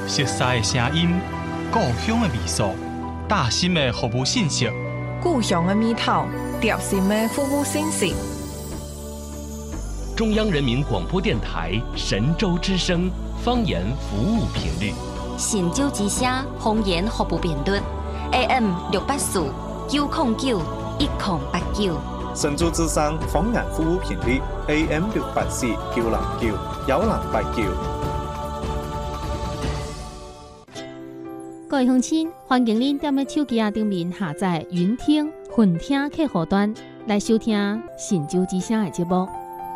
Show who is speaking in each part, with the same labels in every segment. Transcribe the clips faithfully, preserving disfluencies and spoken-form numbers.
Speaker 1: 熟悉的声音，故乡的味素，大心的服务信息，
Speaker 2: 故乡的味道，贴心的服务信息。
Speaker 3: 中央人民广播电台神州之声方言服务频率，
Speaker 4: 神州之声方言服务频率 A M 六八四九零九一零八九。
Speaker 5: 神州之声方言服务频率 A M 六八四九零九一零八九。
Speaker 6: 各位乡亲，欢迎您踮咧手机啊顶面下载云听、混听客户端来收听神州之声的节目。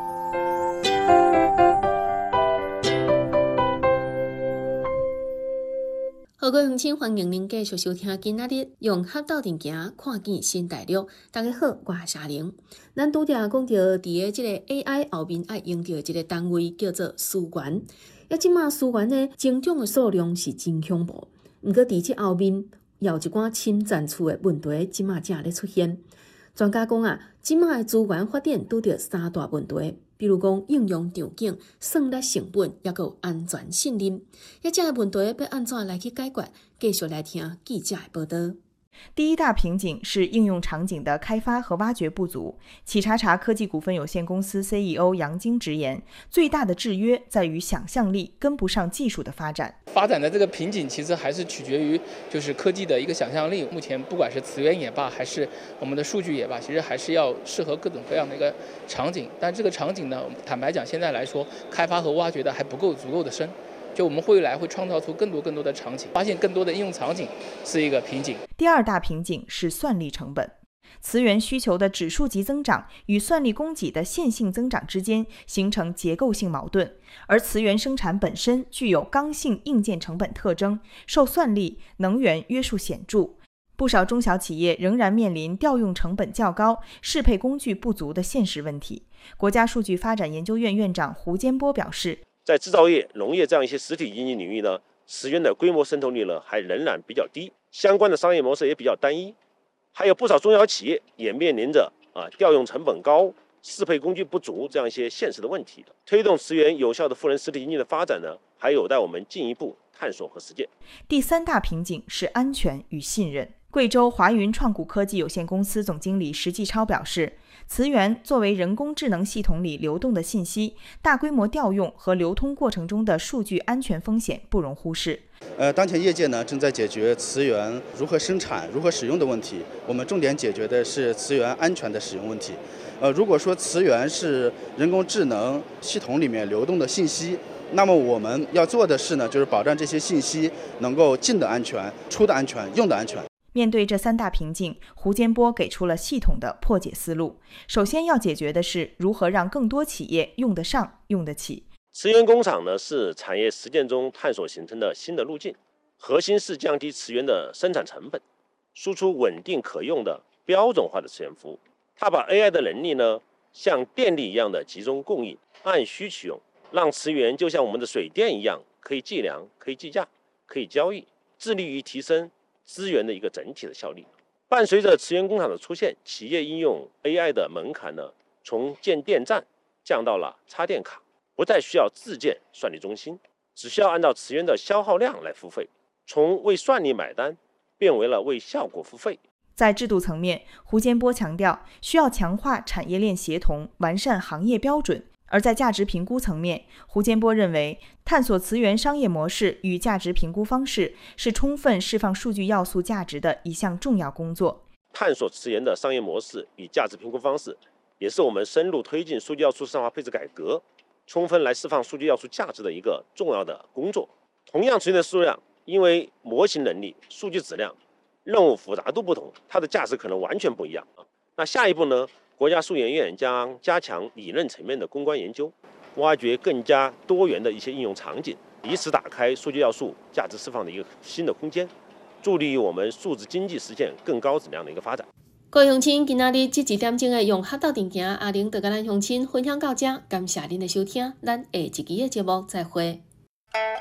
Speaker 6: 好，各位乡亲，欢迎您继续收听今仔日用合斗阵行看见新大陆。大家好，我是夏玲。咱拄则讲到，伫个即个 A I 后面爱用到一个单位叫做资源。要即马资源呢增长的数量是真恐怖，毋过伫即后面也有一寡侵占厝的问题，即马正咧出现。专家讲啊，即马的资源发展拄着三大问题。比如讲应用场景、算力成本，也有安全信任，一这个问题要安怎来去解决？继续来听记者的报道。
Speaker 7: 第一大瓶颈是应用场景的开发和挖掘不足。企查查科技股份有限公司 C E O 杨晶直言，最大的制约在于想象力跟不上技术的发展。
Speaker 8: 发展的这个瓶颈其实还是取决于就是科技的一个想象力。目前不管是词源也罢，还是我们的数据也罢，其实还是要适合各种各样的一个场景。但这个场景呢，坦白讲，现在来说，开发和挖掘的还不够足够的深。就我们未来会创造出更多更多的场景，发现更多的应用场景是一个瓶颈。
Speaker 7: 第二大瓶颈是算力成本。词源需求的指数级增长与算力供给的线性增长之间形成结构性矛盾，而词源生产本身具有刚性硬件成本特征，受算力、能源约束显著。不少中小企业仍然面临调用成本较高、适配工具不足的现实问题。国家数据发展研究院院长胡坚波表示，
Speaker 9: 在制造业、农业这样一些实体经济领域呢，词源的规模渗透率呢还仍然比较低，相关的商业模式也比较单一，还有不少中小企业也面临着啊调用成本高、适配工具不足这样一些现实的问题的。推动词源有效的赋能实体经济的发展呢，还有待我们进一步探索和实践。
Speaker 7: 第三大瓶颈是安全与信任。贵州华云创股科技有限公司总经理石继超表示，词源作为人工智能系统里流动的信息，大规模调用和流通过程中的数据安全风险不容忽视。
Speaker 10: 呃，当前业界呢正在解决词源如何生产、如何使用的问题，我们重点解决的是词源安全的使用问题。呃，如果说词源是人工智能系统里面流动的信息，那么我们要做的是呢，就是保障这些信息能够进的安全、出的安全、用的安全。
Speaker 7: 面对这三大瓶颈，胡坚波给出了系统的破解思路。首先要解决的是如何让更多企业用得上、用得起。
Speaker 9: 词源工厂呢是产业实践中探索形成的新的路径，核心是降低词源的生产成本，输出稳定可用的标准化的词源服务。它把 A I 的能力呢像电力一样的集中供应，按需取用，让词源就像我们的水电一样，可以计量、可以计价、可以交易，致力于提升资源的一个整体的效率。伴随着词源工厂的出现，企业应用 A I 的门槛呢，从建电站降到了插电卡，不再需要自建算力中心，只需要按照词源的消耗量来付费，从为算力买单变为了为效果付费。
Speaker 7: 在制度层面，胡坚波强调需要强化产业链协同，完善行业标准。而在价值评估层面，胡坚波认为，探索词源商业模式与价值评估方式是充分释放数据要素价值的一项重要工作。
Speaker 9: 探索词源的商业模式与价值评估方式，也是我们深入推进数据要素市场化配置改革，充分来释放数据要素价值的一个重要的工作。同样词源的数量，因为模型能力、数据质量、任务复杂度不同，它的价值可能完全不一样啊。那下一步呢？国家数研院将加强理论层面的攻关研究，挖掘更加多元的一些应用场景，以此打开数据要素价值释放的一个新的空间，助力于我们数字经济实现更高质量的一个发展。
Speaker 6: 各位乡亲，今仔日这一点钟的用合斗阵行，阿玲就跟咱乡亲分享到这，感谢您的收听，咱下一期的节目再会。